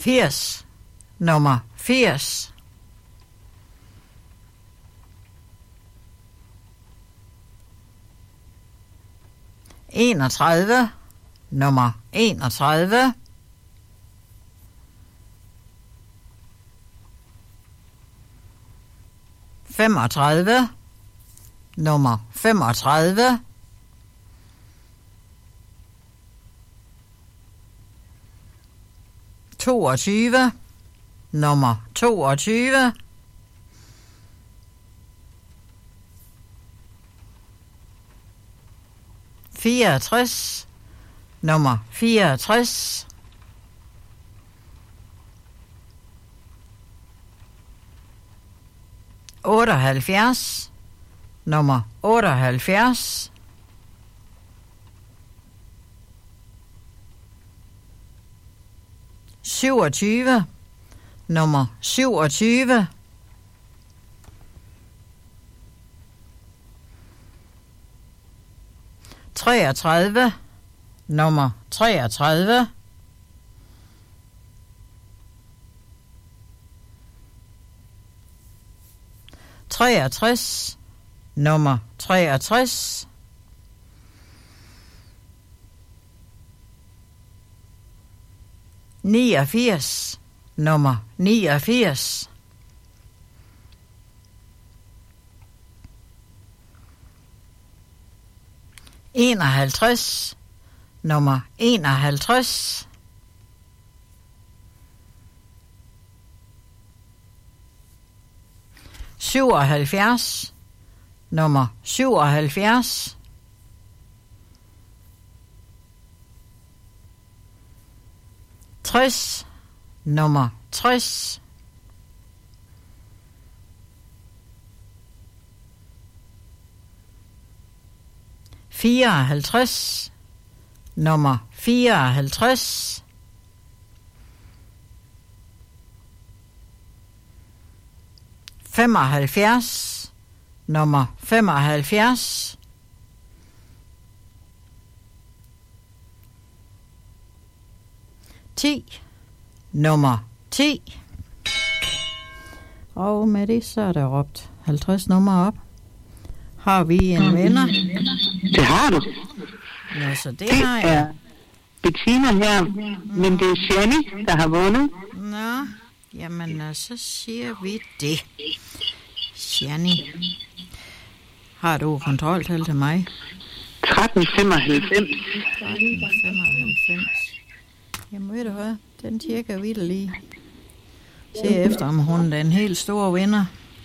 80. Nummer 80. 31. Nummer 31. 35. Nummer 35. 22. Nummer 22. 64. Nummer 64. 78. Nummer 78. 27. Nummer 27. 33. Nummer 33. 63. Nummer 63. 89. Nummer 89. 51. Nummer 51. 77. Nummer 77. 60. Nummer 60. 54. Nummer 54. 75. Nummer 75. 10. Nummer 10. Og med det, så er der råbt 50 numre op. Har vi en vinder? Det har du. Ja, så det har jeg. Det er Bettina her, men det er Shani, der har vundet. Nå, jamen så siger vi det. Shani. Har du kontroltal til mig? 1395. 1395. Jamen ved du hvad, den tjekker vi da lige. Se efter, om hun er en helt stor vinder.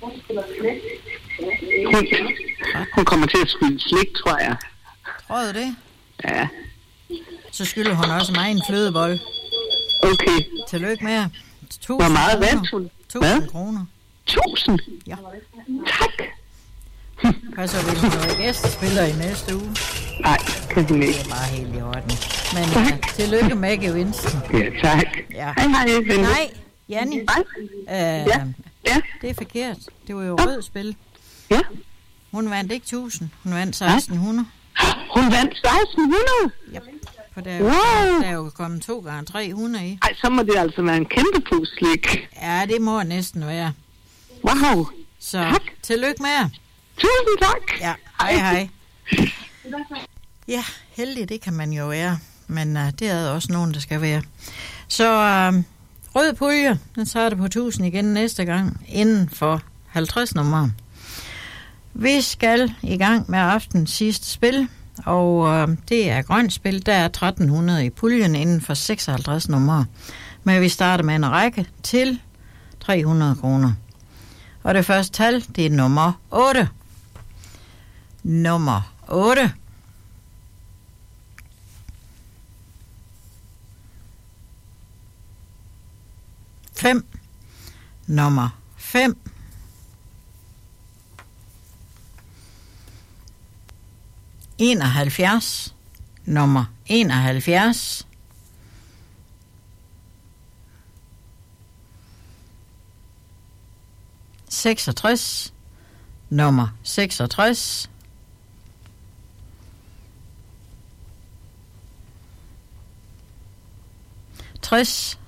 Hun kommer til at spille slik, tror jeg. Tror du det? Ja. Så skylder hun også mig en flødebold. Okay. Tillykke med jer. Hvor meget vandt hun? 1000 kroner. 1000? Ja. Tak. Hvad så vil hun være gæstespiller i næste uge? Nej, kan hun ikke. Det er bare helt i orden. Men tillykke med gevinsten. Ja, tak. Ja. Hej. Nej, Janni. Ja. Det er forkert. Det var jo rød spil. Ja. Hun vandt ikke 1000. Hun vandt 1600. Hun vandt 1600? Ja. For der er jo kommet 2 gange 300 i. Ej, så må det altså være en kæmpe pose slik. Ja, det må næsten være. Wow. Så tak. Tillykke med jer. Tusind tak. Ja, hej. Ja, heldig det kan man jo være. Men det er også nogen, der skal være. Så rød pulje, den tager det på 1000 igen næste gang. Inden for 50 numre. Vi skal i gang med aftens sidste spil. Og det er grønt spil. Der er 1300 i puljen inden for 56 numre. Men vi starter med en række til 300 kroner. Og det første tal, det er nummer 8. Nummer 8. 5. Nummer 5. 71. Nummer 71. 66. Nummer 66. 60.